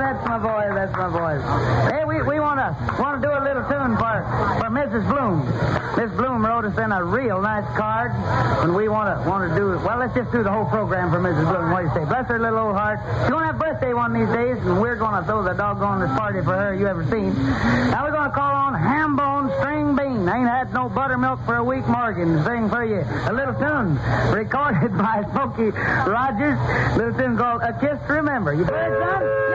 that's my boy. That's my boy. Hey, we want to do a little tune for Mrs. Bloom. Miss Bloom wrote us in a real nice card, and we want to do. Well, let's just do the whole program for Mrs. Bloom. What do you say? Bless her little old heart. She's gonna have birthday one of these days, and we're gonna throw the doggonest party for her you ever seen. Now we're gonna call on Hambone String Bean. Ain't had no buttermilk for a week. Morgan sing for you a little tune recorded by Smokey Rogers. Little tune called A Kiss to Remember. You heard it, son?